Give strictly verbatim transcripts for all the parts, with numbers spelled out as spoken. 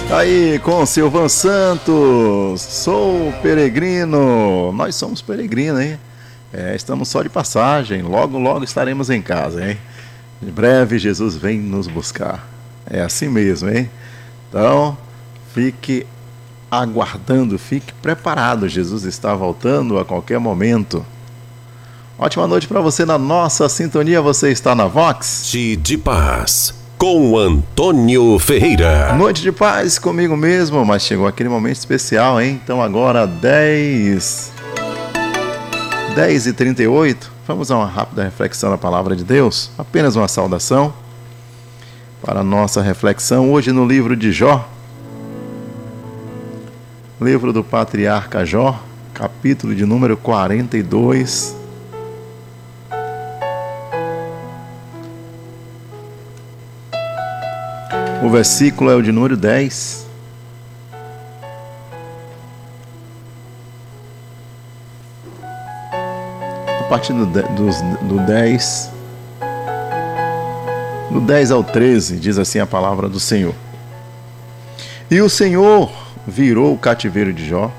Aí com Silvan Santos, sou peregrino. Nós somos peregrinos, hein? É, estamos só de passagem, logo logo estaremos em casa, hein? Em breve Jesus vem nos buscar. É assim mesmo, hein? Então, fique aguardando, fique preparado. Jesus está voltando a qualquer momento. Ótima noite para você na nossa sintonia. Você está na Vox? Noite de Paz, com Antônio Ferreira. Noite de paz comigo mesmo, mas chegou aquele momento especial, hein? Então agora dez e trinta e oito, vamos a uma rápida reflexão na Palavra de Deus. Apenas uma saudação para a nossa reflexão hoje no livro de Jó. Livro do patriarca Jó, capítulo de número quarenta e dois. O versículo é o de número dez. A partir do, do, do dez, do dez ao treze, diz assim a palavra do Senhor. E o Senhor virou o cativeiro de Jó,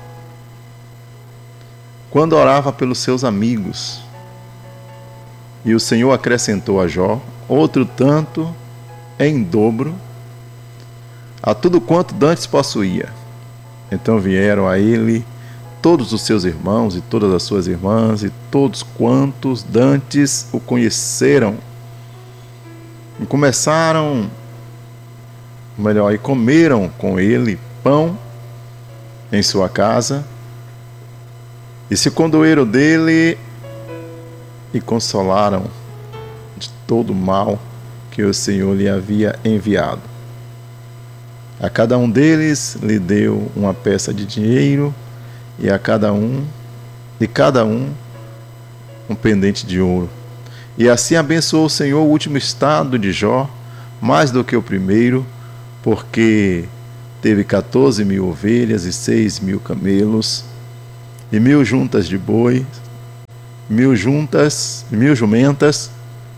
quando orava pelos seus amigos. E o Senhor acrescentou a Jó outro tanto em dobro a tudo quanto dantes possuía. Então vieram a ele todos os seus irmãos e todas as suas irmãs e todos quantos dantes o conheceram, e começaram, melhor, e comeram com ele pão em sua casa, e se condoeram dele e consolaram de todo o mal que o Senhor lhe havia enviado. A cada um deles lhe deu uma peça de dinheiro, e a cada um, de cada um, um pendente de ouro. E assim abençoou o Senhor o último estado de Jó, mais do que o primeiro, porque teve quatorze mil ovelhas e seis mil camelos, e mil juntas de boi, mil juntas, mil jumentas.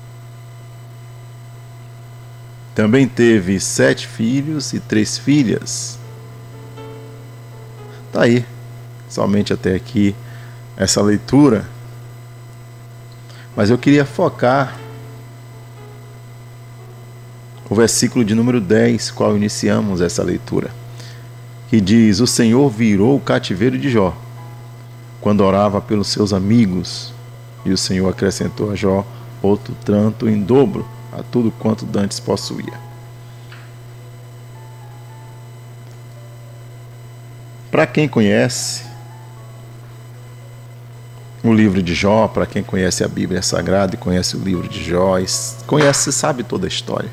Também teve sete filhos e três filhas. Tá aí, somente até aqui, essa leitura. Mas eu queria focar o versículo de número dez, qual iniciamos essa leitura, que diz: o Senhor virou o cativeiro de Jó, quando orava pelos seus amigos, e o Senhor acrescentou a Jó outro tanto em dobro a tudo quanto dantes possuía. Para quem conhece o livro de Jó, para quem conhece a Bíblia Sagrada e conhece o livro de Jó, conhece, sabe toda a história.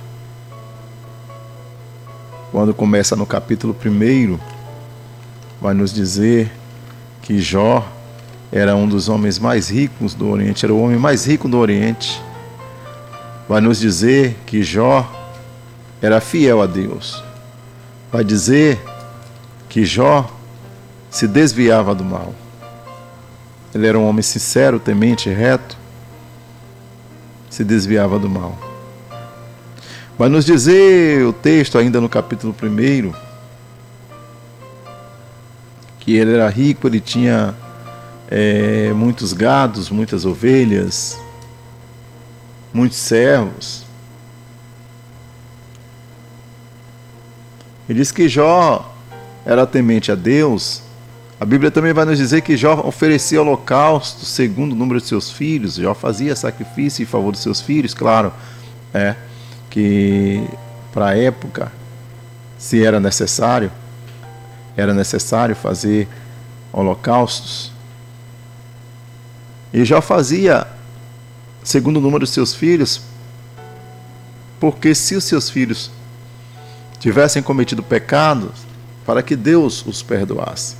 Quando começa no capítulo primeiro, vai nos dizer que Jó era um dos homens mais ricos do Oriente, era o homem mais rico do Oriente. Vai nos dizer que Jó era fiel a Deus. Vai dizer que Jó se desviava do mal. Ele era um homem sincero, temente, reto, se desviava do mal. Vai nos dizer o texto, ainda no capítulo primeiro, que ele era rico, ele tinha é, muitos gados, muitas ovelhas, muitos servos. Ele diz que Jó era temente a Deus. A Bíblia também vai nos dizer que Jó oferecia holocausto segundo o número de seus filhos. Jó fazia sacrifício em favor dos seus filhos, claro, é que para a época, se era necessário, era necessário fazer holocaustos. E Jó fazia segundo o número de seus filhos, porque se os seus filhos tivessem cometido pecados, para que Deus os perdoasse.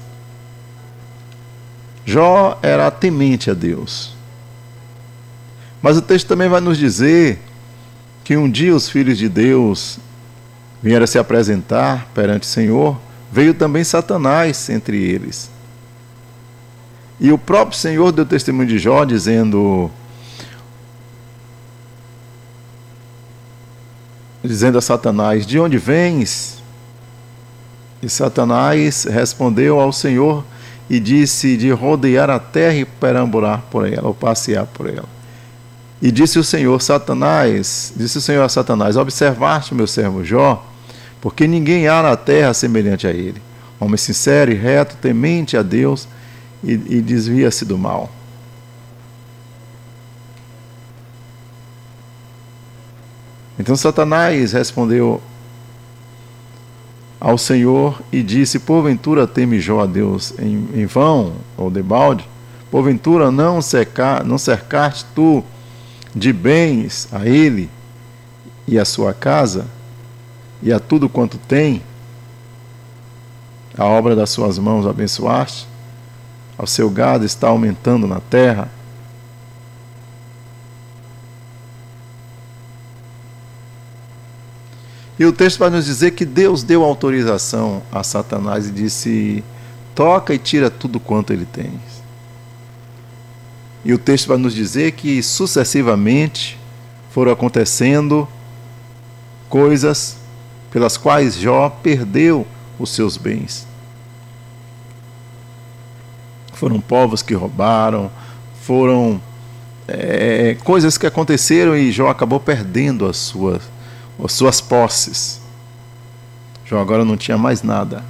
Jó era temente a Deus. Mas o texto também vai nos dizer que um dia os filhos de Deus vieram se apresentar perante o Senhor, veio também Satanás entre eles. E o próprio Senhor deu testemunho de Jó, dizendo, dizendo a Satanás: de onde vens? E Satanás respondeu ao Senhor e disse de rodear a terra e perambular por ela, ou passear por ela. E disse o Senhor, Satanás, disse o Senhor a Satanás, observaste meu servo Jó, porque ninguém há na terra semelhante a ele, homem sincero e reto, temente a Deus e, e desvia-se do mal. Então Satanás respondeu ao Senhor e disse, porventura teme Jó a Deus em, em vão, ou debalde? Porventura não, cercar, não cercaste tu de bens a ele e a sua casa e a tudo quanto tem? A obra das suas mãos abençoaste? O seu gado está aumentando na terra? E o texto vai nos dizer que Deus deu autorização a Satanás e disse, toca e tira tudo quanto ele tem. E o texto vai nos dizer que sucessivamente foram acontecendo coisas pelas quais Jó perdeu os seus bens. Foram povos que roubaram, foram é, coisas que aconteceram e Jó acabou perdendo as suas as suas posses. Jó agora não tinha mais nada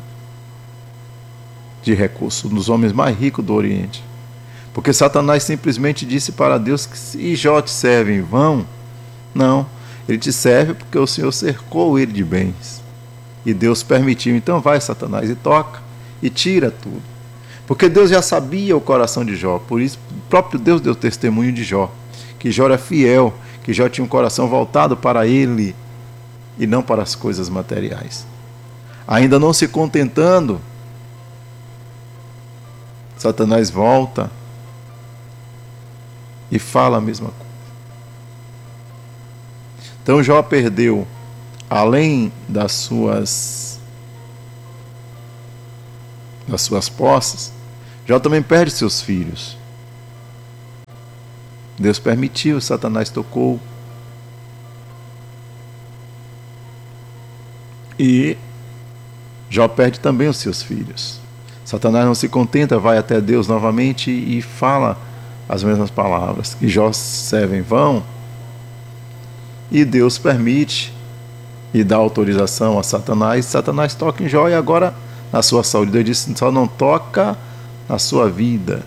de recurso, um dos homens mais ricos do Oriente. Porque Satanás simplesmente disse para Deus que se Jó te serve em vão, não, ele te serve porque o Senhor cercou ele de bens. E Deus permitiu, então vai Satanás e toca e tira tudo. Porque Deus já sabia o coração de Jó, por isso o próprio Deus deu testemunho de Jó, que Jó era fiel, que Jó tinha um coração voltado para ele e não para as coisas materiais. Ainda não se contentando, Satanás volta e fala a mesma coisa. Então Jó perdeu, além das suas das suas posses, Jó também perde seus filhos. Deus permitiu, Satanás tocou. E Jó perde também os seus filhos. Satanás não se contenta, vai até Deus novamente e fala as mesmas palavras, que Jó serve em vão. E Deus permite e dá autorização a Satanás. Satanás toca em Jó e agora na sua saúde. Deus disse, só não toca na sua vida,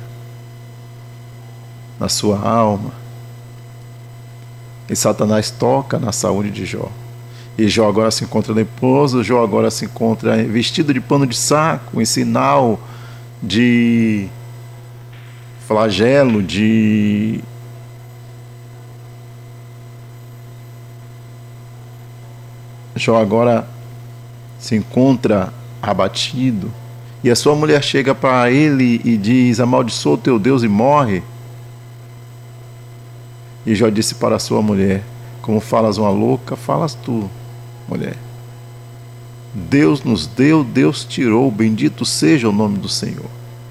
na sua alma. E Satanás toca na saúde de Jó. E Jó agora se encontra leproso, Jó agora se encontra vestido de pano de saco, em sinal de flagelo, de Jó agora se encontra abatido. E a sua mulher chega para ele e diz, amaldiçoa o teu Deus e morre. E Jó disse para a sua mulher, como falas uma louca, falas tu, mulher. Deus nos deu, Deus tirou, bendito seja o nome do Senhor.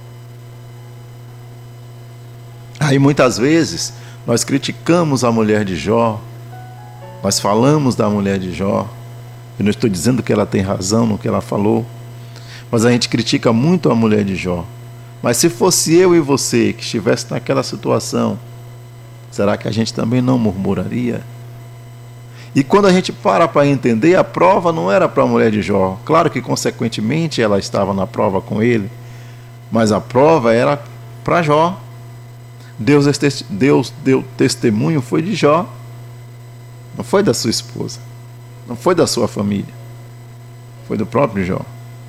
Aí muitas vezes nós criticamos a mulher de Jó, nós falamos da mulher de Jó. Eu não estou dizendo que ela tem razão no que ela falou, mas a gente critica muito a mulher de Jó. Mas se fosse eu e você que estivesse naquela situação, será que a gente também não murmuraria? E quando a gente para para entender, a prova não era para a mulher de Jó. Claro que consequentemente ela estava na prova com ele, mas a prova era para Jó. Deus, Deus deu testemunho, foi de Jó, não foi da sua esposa, não foi da sua família, foi do próprio Jó.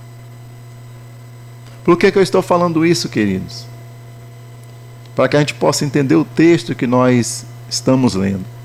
Por que que eu estou falando isso, queridos? Para que a gente possa entender o texto que nós estamos lendo.